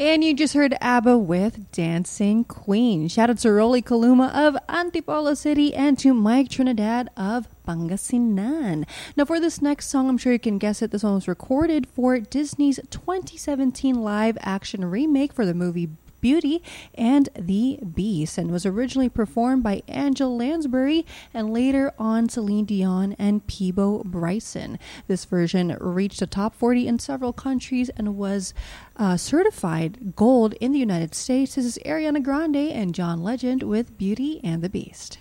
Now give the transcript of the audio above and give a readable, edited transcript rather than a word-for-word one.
And you just heard ABBA with Dancing Queen. Shout out to Rolly Kaluma of Antipolo City and to Mike Trinidad of Pangasinan. Now for this next song, I'm sure you can guess it. This one was recorded for Disney's 2017 live action remake for the movie Beauty and the Beast, and was originally performed by Angela Lansbury and later on Celine Dion and Peabo Bryson. This version reached the top 40 in several countries and was certified gold in the United States. This is Ariana Grande and John Legend with Beauty and the Beast.